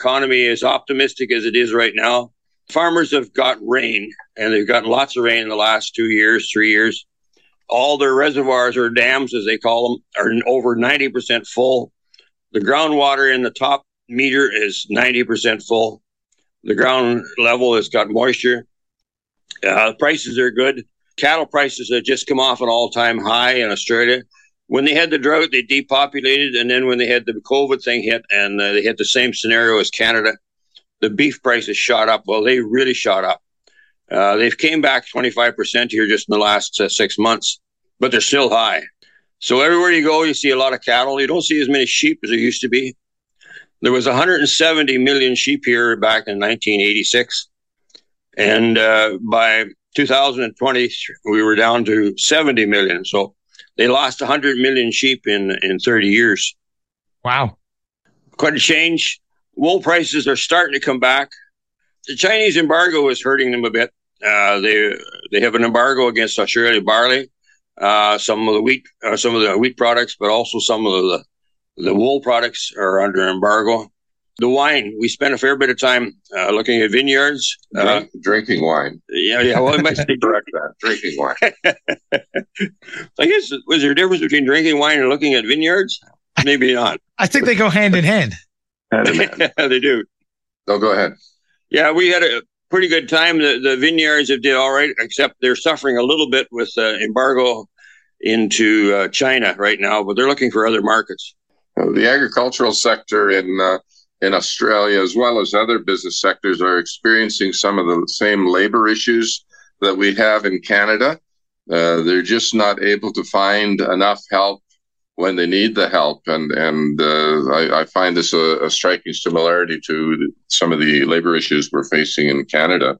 economy is optimistic as it is right now. Farmers have got rain, and they've gotten lots of rain in the last 2 years, 3 years. All their reservoirs or dams, as they call them, are over 90% full. The groundwater in the top meter is 90% full. The ground level has got moisture. Prices are good. Cattle prices have just come off an all-time high in Australia. When they had the drought, they depopulated, and then when they had the COVID thing hit, and they had the same scenario as Canada, the beef prices shot up. Well, they really shot up. They've came back 25% here just in the last 6 months, but they're still high. So everywhere you go, you see a lot of cattle. You don't see as many sheep as there used to be. There was 170 million sheep here back in 1986. And by 2020, we were down to 70 million. So they lost 100 million sheep in 30 years. Wow. Quite a change. Wool prices are starting to come back. The Chinese embargo is hurting them a bit. They have an embargo against Australia barley, some of the wheat products, but also some of the wool products are under embargo. The wine, we spent a fair bit of time looking at vineyards. Drinking wine. Yeah. Well, it must be correct that. Drinking wine. I guess, was there a difference between drinking wine and looking at vineyards? Maybe not. I think they go hand in hand. They do. No, go ahead. Yeah, we had a pretty good time. The vineyards have did all right, except they're suffering a little bit with embargo into China right now, but they're looking for other markets. The agricultural sector in Australia, as well as other business sectors, are experiencing some of the same labor issues that we have in Canada. They're just not able to find enough help when they need the help. And I find this a striking similarity to some of the labor issues we're facing in Canada.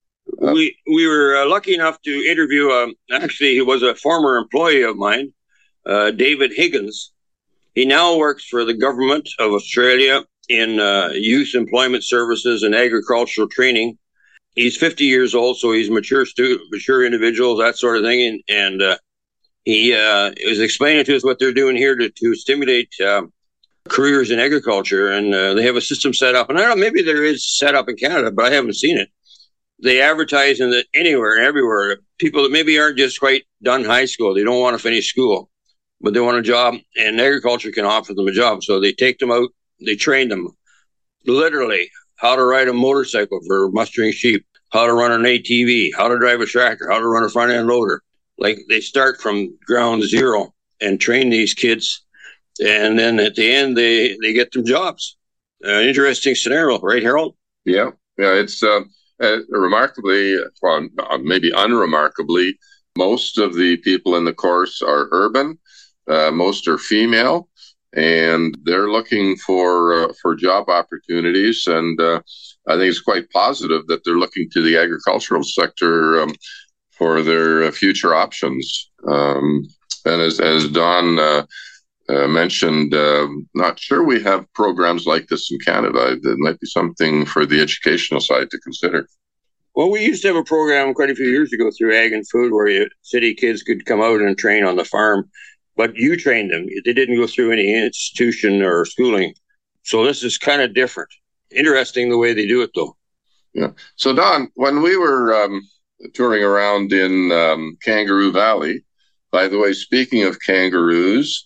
We were lucky enough to interview, actually, he was a former employee of mine, David Higgins. He now works for the government of Australia in youth employment services and agricultural training. He's 50 years old, so he's a mature individual, that sort of thing. And he was explaining to us what they're doing here to stimulate careers in agriculture. And they have a system set up. And I don't know, maybe there is set up in Canada, but I haven't seen it. They advertise in anywhere and everywhere. People that maybe aren't just quite done high school, they don't want to finish school, but they want a job, and agriculture can offer them a job. So they take them out, they train them, literally, how to ride a motorcycle for mustering sheep, how to run an ATV, how to drive a tractor, how to run a front-end loader. Like, they start from ground zero and train these kids, and then at the end, they get them jobs. Interesting scenario, right, Harold? Yeah, it's remarkably, well, maybe unremarkably, most of the people in the course are urban. Most are female, and they're looking for job opportunities. And I think it's quite positive that they're looking to the agricultural sector for their future options. And as Don mentioned, not sure we have programs like this in Canada. That might be something for the educational side to consider. Well, we used to have a program quite a few years ago through Ag and Food where city kids could come out and train on the farm, but you trained them. They didn't go through any institution or schooling. So this is kind of different. Interesting the way they do it, though. Yeah. So, Don, when we were touring around in Kangaroo Valley, by the way, speaking of kangaroos,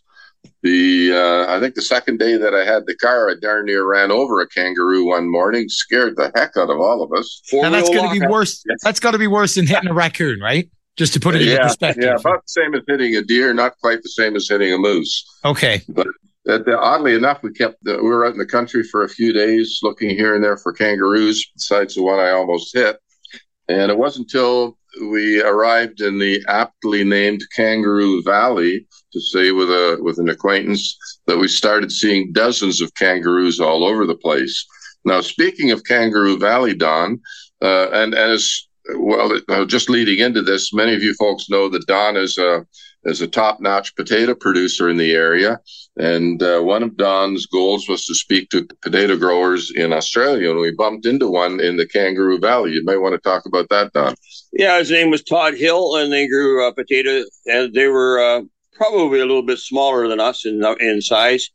I think the second day that I had the car, I darn near ran over a kangaroo one morning, scared the heck out of all of us. Now that's got to be worse. That's got to be worse than hitting a raccoon, right? Just to put it into perspective. Yeah, about the same as hitting a deer, not quite the same as hitting a moose. Okay. But oddly enough, we were out in the country for a few days looking here and there for kangaroos, besides the one I almost hit. And it wasn't until we arrived in the aptly named Kangaroo Valley, to say with an acquaintance, that we started seeing dozens of kangaroos all over the place. Now, speaking of Kangaroo Valley, Don, and as well, just leading into this, many of you folks know that Don is a top-notch potato producer in the area. And one of Don's goals was to speak to potato growers in Australia, and we bumped into one in the Kangaroo Valley. You might want to talk about that, Don. Yeah, his name was Todd Hill, and they grew potato, and they were probably a little bit smaller than us in size.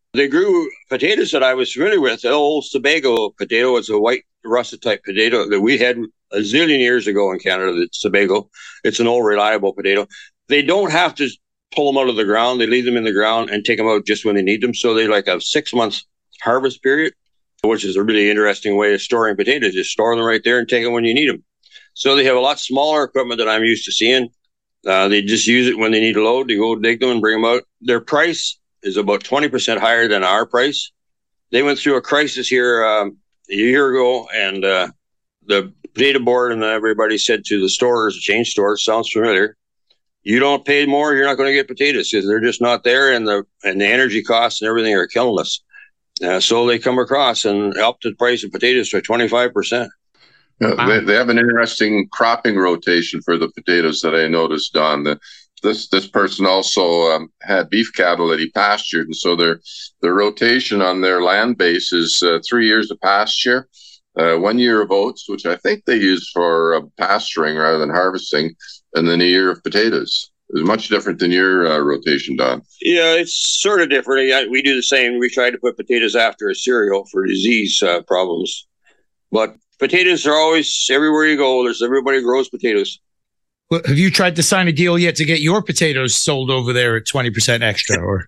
They grew potatoes that I was familiar with. The old Sebago potato was a white russet type potato that we had a zillion years ago in Canada. The Sebago. It's an old reliable potato. They don't have to pull them out of the ground. They leave them in the ground and take them out just when they need them. So they like a 6 months harvest period, which is a really interesting way of storing potatoes. Just store them right there and take them when you need them. So they have a lot smaller equipment than I'm used to seeing. They just use it when they need a load. They go dig them and bring them out. Their price is about 20% higher than our price. They went through a crisis here a year ago, and the potato board and everybody said to the stores, chain stores, sounds familiar, you don't pay more, you're not going to get potatoes because they're just not there, and the energy costs and everything are killing us. So they come across and upped the price of potatoes to 25%. Wow. They have an interesting cropping rotation for the potatoes that I noticed, Don. This person also had beef cattle that he pastured, and so the rotation on their land base is 3 years of pasture, 1 year of oats, which I think they use for pasturing rather than harvesting, and then a year of potatoes. It's much different than your rotation, Don. Yeah, it's sort of different. We do the same. We try to put potatoes after a cereal for disease problems, but potatoes are always everywhere you go. Everybody grows potatoes. Well, have you tried to sign a deal yet to get your potatoes sold over there at 20% extra? Or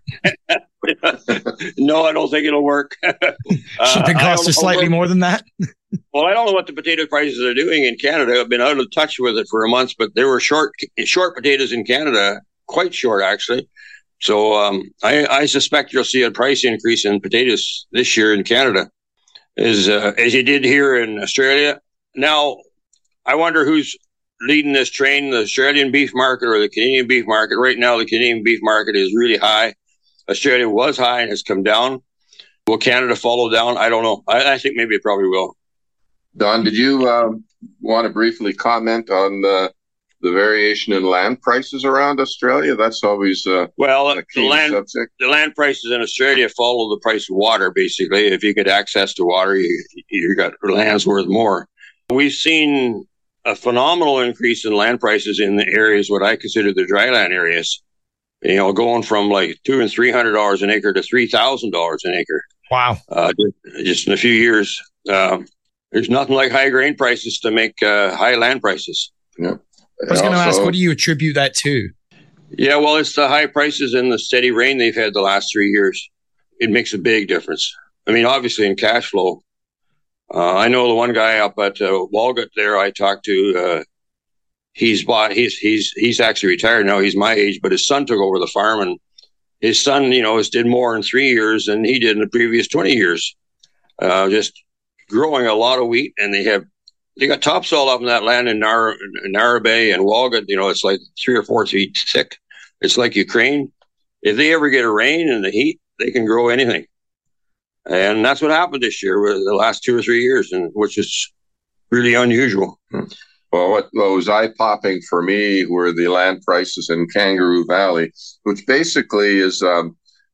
no, I don't think it'll work. Shipping costs are slightly more than that. Well, I don't know what the potato prices are doing in Canada. I've been out of touch with it for a month, but there were short potatoes in Canada, quite short actually. So I suspect you'll see a price increase in potatoes this year in Canada, as you did here in Australia. Now, I wonder who's leading this train, the Australian beef market or the Canadian beef market. Right now, the Canadian beef market is really high. Australia was high and has come down. Will Canada follow down? I don't know. I think maybe it probably will. Don, did you want to briefly comment on the variation in land prices around Australia? That's always a key subject. The land prices in Australia follow the price of water, basically. If you get access to water, you got land's worth more. We've seen a phenomenal increase in land prices in the areas what I consider the dryland areas. Going from like $200 and $300 an acre to $3,000 an acre. Wow! Just in a few years. There's nothing like high grain prices to make high land prices. Yeah. I was going to ask, what do you attribute that to? Yeah, well, it's the high prices and the steady rain they've had the last 3 years. It makes a big difference. I mean, obviously in cash flow. I know the one guy up at Walgett there I talked to, he's actually retired now. He's my age, but his son took over the farm, and his son, did more in 3 years than he did in the previous 20 years. Just growing a lot of wheat, and they got topsoil up in that land in Narrabee and Walgett. It's like 3 or 4 feet thick. It's like Ukraine. If they ever get a rain and the heat, they can grow anything. And that's what happened this year with the last 2 or 3 years, and which is really unusual. Well, what was eye-popping for me were the land prices in Kangaroo Valley, which basically is a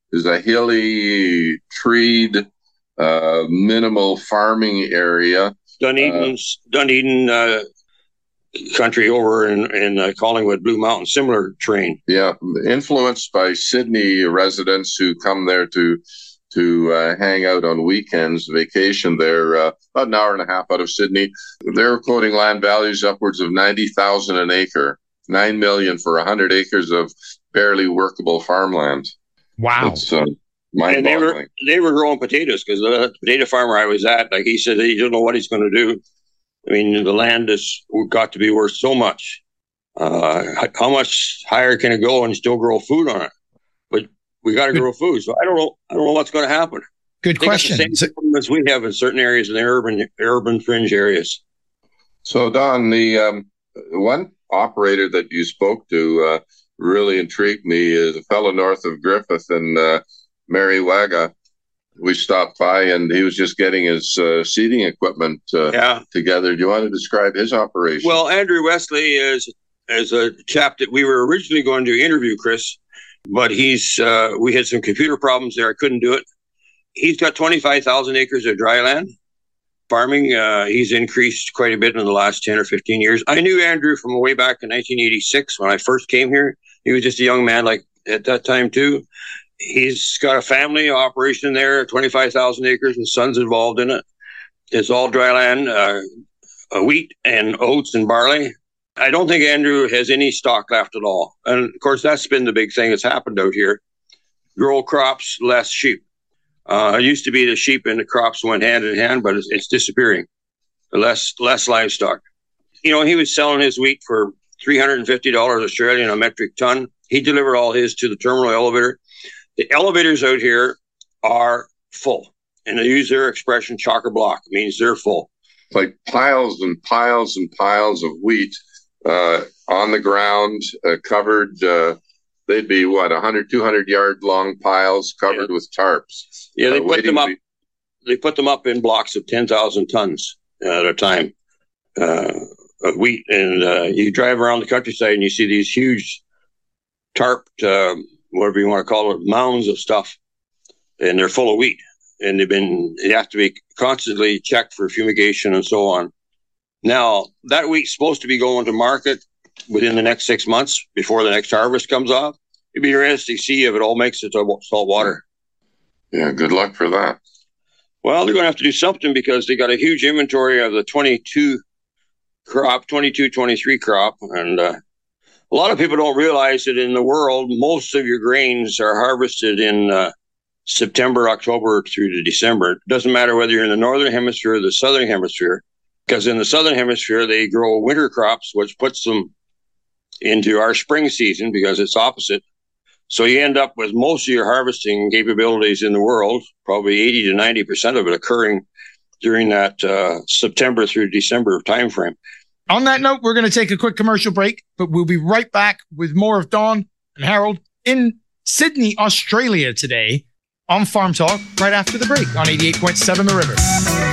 hilly, treed, minimal farming area. Dunedin country over in Collingwood, Blue Mountain, similar terrain. Yeah, influenced by Sydney residents who come there to hang out on weekends, vacation there, about an hour and a half out of Sydney. They're quoting land values upwards of $90,000 an acre, $9 million for 100 acres of barely workable farmland. Wow. It's mind-boggling. And they were growing potatoes, because the potato farmer I was at, like he said, he didn't know what he's going to do. I mean, the land has got to be worth so much. How much higher can it go and still grow food on it? But we got to grow food, so I don't know what's going to happen. Good question. The same problems we have in certain areas in the urban fringe areas. So, Don, the one operator that you spoke to really intrigued me is a fellow north of Griffith and Merriwaga. We stopped by, and he was just getting his seeding equipment together. Do you want to describe his operation? Well, Andrew Wesley is a chap that we were originally going to interview, Chris, but we had some computer problems there. I couldn't do it. He's got 25,000 acres of dry land farming. He's increased quite a bit in the last 10 or 15 years. I knew Andrew from way back in 1986 when I first came here. He was just a young man like at that time too. He's got a family operation there, 25,000 acres, and son's involved in it. It's all dry land, wheat and oats and barley. I don't think Andrew has any stock left at all. And of course, that's been the big thing that's happened out here. Grow crops, less sheep. It used to be the sheep and the crops went hand in hand, but it's disappearing. Less livestock. He was selling his wheat for $350 Australian a metric ton. He delivered all his to the terminal elevator. The elevators out here are full. And they use their expression, chock-a-block. It means they're full. Like piles and piles and piles of wheat on the ground, covered. They'd be 100, 200 yard long piles covered with tarps. Yeah, they put them up. They put them up in blocks of 10,000 tons at a time of wheat. And you drive around the countryside and you see these huge tarped, whatever you want to call it, mounds of stuff, and they're full of wheat. And they have to be constantly checked for fumigation and so on. Now, that wheat's supposed to be going to market within the next 6 months before the next harvest comes off. It'd be interesting to see if it all makes it to salt water. Yeah, good luck for that. Well, they're going to have to do something because they got a huge inventory of the 22, 23 crop. And a lot of people don't realize that in the world, most of your grains are harvested in September, October through to December. It doesn't matter whether you're in the northern hemisphere or the southern hemisphere, because in the southern hemisphere, they grow winter crops, which puts them into our spring season because it's opposite. So you end up with most of your harvesting capabilities in the world, probably 80 to 90% of it occurring during that September through December timeframe. On that note, we're going to take a quick commercial break, but we'll be right back with more of Don and Harold in Sydney, Australia today on Farm Talk right after the break on 88.7 The River.